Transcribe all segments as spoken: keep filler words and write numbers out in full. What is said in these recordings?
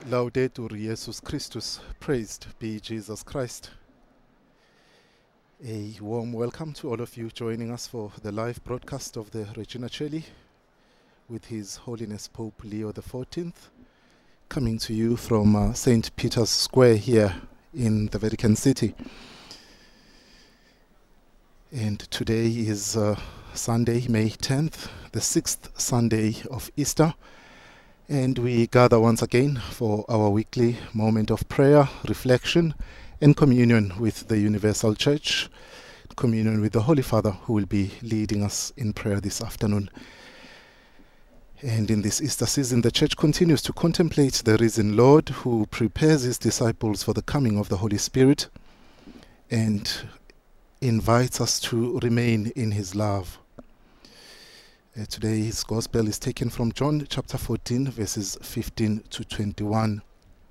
Laudetur Jesus Christus, praised be Jesus Christ. A warm welcome to all of you joining us for the live broadcast of the Regina Coeli with His Holiness Pope Leo the fourteenth, coming to you from uh, Saint Peter's Square here in the Vatican City. And today is uh, Sunday, May tenth, the sixth Sunday of Easter. And we gather once again for our weekly moment of prayer, reflection, and communion with the Universal Church, communion with the Holy Father, who will be leading us in prayer this afternoon. And in this Easter season, the Church continues to contemplate the risen Lord, who prepares His disciples for the coming of the Holy Spirit and invites us to remain in His love. Uh, today's Gospel is taken from John chapter fourteen, verses fifteen to twenty-one.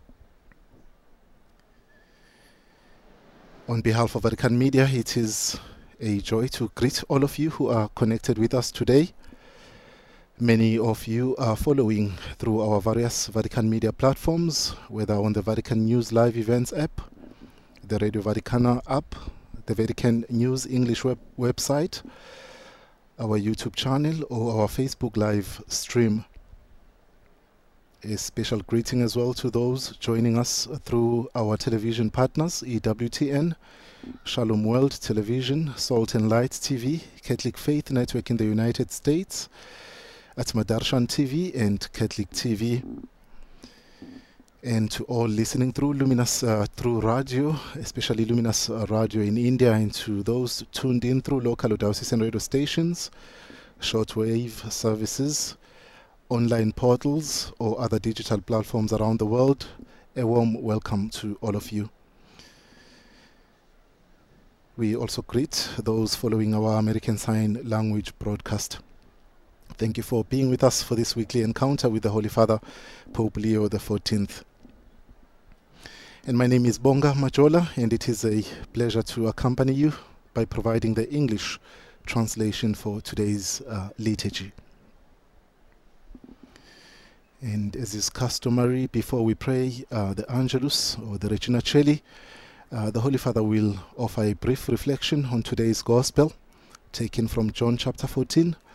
On behalf of Vatican Media, it is a joy to greet all of you who are connected with us today. Many of you are following through our various Vatican Media platforms, whether on the Vatican News Live Events app, the Radio Vaticana app, the Vatican News English web website, our YouTube channel, or our Facebook live stream. A special greeting as well to those joining us through our television partners, E W T N, Shalom World Television, Salt and Light T V, Catholic Faith Network in the United States, Atmadarshan T V, and Catholic T V. And to all listening through Luminous uh, through radio, especially Luminous uh, Radio in India, and to those tuned in through local or diocesan radio stations, shortwave services, online portals, or other digital platforms around the world, a warm welcome to all of you. We also greet those following our American Sign Language broadcast. Thank you for being with us for this weekly encounter with the Holy Father, Pope Leo the fourteenth. And my name is Bonga Majola, and it is a pleasure to accompany you by providing the English translation for today's uh, liturgy. And as is customary, before we pray uh, the Angelus or the Regina Coeli, uh, the Holy Father will offer a brief reflection on today's Gospel, taken from John chapter fourteen,